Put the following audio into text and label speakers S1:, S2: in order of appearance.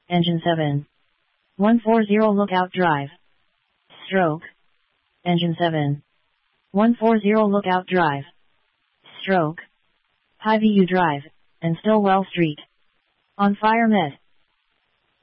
S1: Engine 7. 140 Lookout Drive. Stroke. Engine 7. 140 Lookout Drive. Stroke. Highview Drive, and Stillwell Street. On Fire Med.